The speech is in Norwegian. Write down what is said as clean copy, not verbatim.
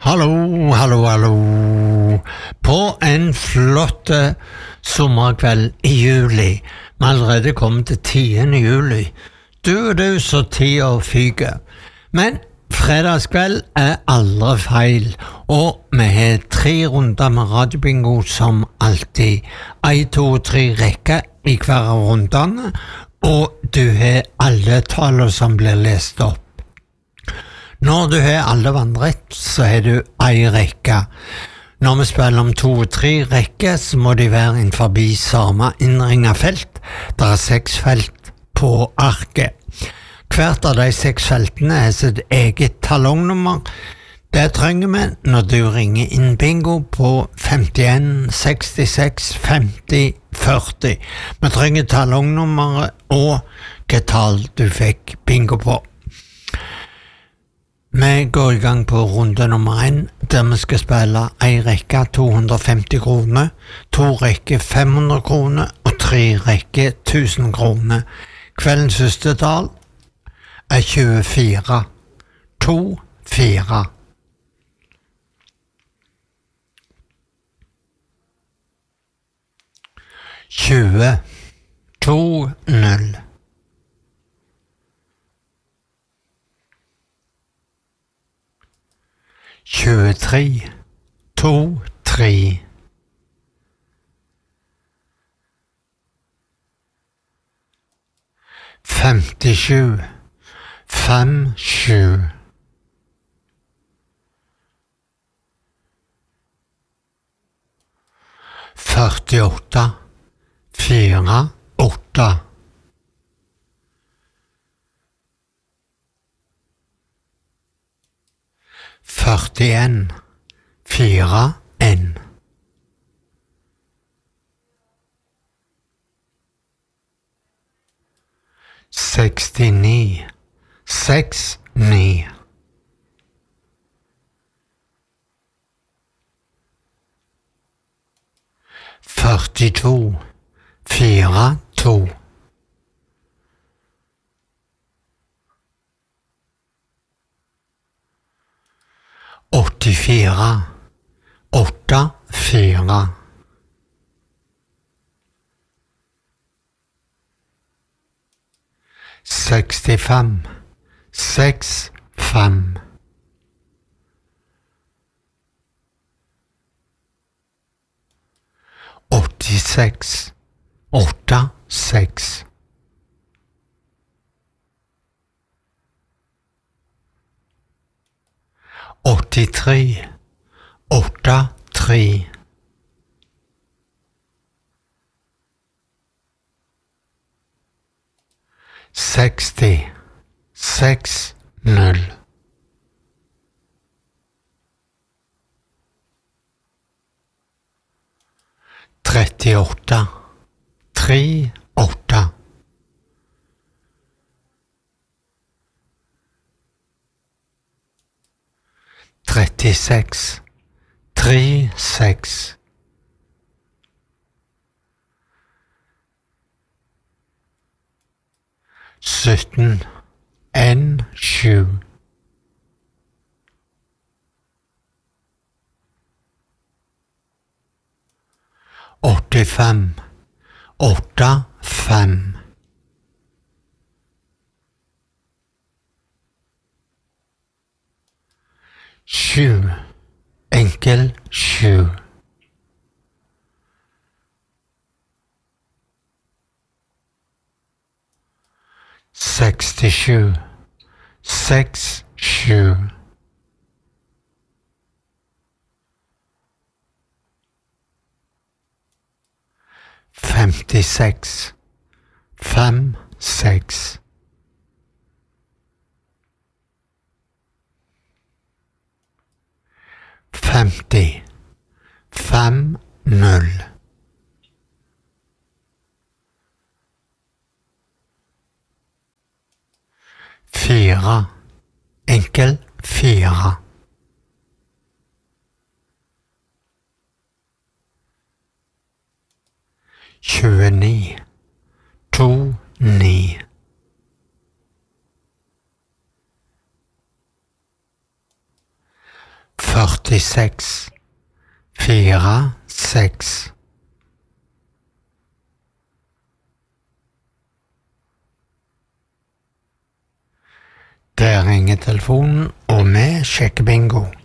Hallo, hallo, hallo. På en flott sommerkveld i juli. Vi har allerede kommet til 10. juli. Du, så tida fyker. Men fredagskveld aldri feil, og vi har 3 runder med radiobingo som alltid. 1, 2, 3 rekker i hver av rundene, og du har alle tallene som blir lest opp. Når du har alle vannrett, så har du en rekke. Når vi spiller om 2 og 3 rekker, så må de være innenfor samme innringet felt. Det er 6 felt på arket. Hvert av de 6 feltene har sitt eget talongnummer. Det trenger vi når du ringer inn bingo på 51 66 50 40. Vi trenger talongnummeret og hva tall du fikk bingo på. Vi går i gang på runde nummer 1, der vi skal spille en rekke 250 kroner, 2 rekker 500 kroner og 3 rekker 1000 kroner. Kveldens første tall er 24. 2, 4. 20, 2, 0. 23, 2, 3. 57, 5, 7. 48, 4, 8. 41, 4, 1. 69, 6, 9. 42, 4, 2. 84, 8, 4. 65, 6, 5. 86, 8, 6. 83, 8, 3. 60, 6, 0. 38, 3, 8. 36, 3, 6. 17, 1, 7. 85, 8, 5. 7, enkel 7. 67, 6, 7. 56, 5, 6. 50, 5, 0. 4, enkel 4. 29, 2, 9. 40, 46 46. Der ringer telefonen, og vi sjekker bingo.